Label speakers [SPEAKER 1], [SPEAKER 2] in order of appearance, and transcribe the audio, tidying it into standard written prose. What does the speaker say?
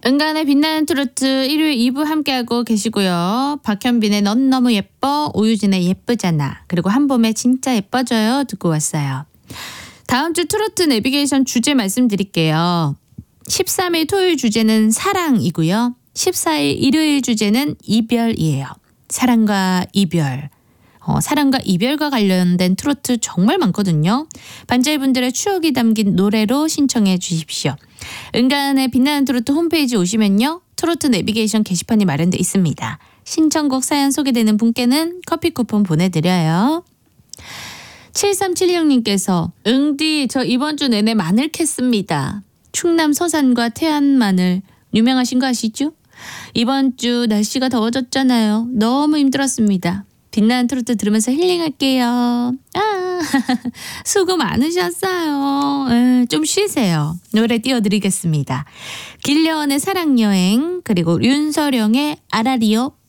[SPEAKER 1] 은간의 빛나는 트로트 일요일 2부 함께하고 계시고요. 박현빈의 넌 너무 예뻐, 오유진의 예쁘잖아, 그리고 한봄의 진짜 예뻐져요 듣고 왔어요. 다음 주 트로트 내비게이션 주제 말씀드릴게요. 13일 토요일 주제는 사랑이고요. 14일 일요일 주제는 이별이에요. 사랑과 이별. 사랑과 이별과 관련된 트로트 정말 많거든요. 반자이분들의 추억이 담긴 노래로 신청해 주십시오. 은간의 빛나는 트로트 홈페이지 오시면요, 트로트 내비게이션 게시판이 마련되어 있습니다. 신청곡 사연 소개되는 분께는 커피 쿠폰 보내드려요. 7376님께서 응디 저 이번 주 내내 마늘 캤습니다. 충남 서산과 태안 마늘 유명하신 거 아시죠? 이번 주 날씨가 더워졌잖아요. 너무 힘들었습니다. 빛나는 트로트 들으면서 힐링할게요. 수고 많으셨어요. 좀 쉬세요. 노래 띄워드리겠습니다. 길려원의 사랑여행, 그리고 윤서령의 아라리오.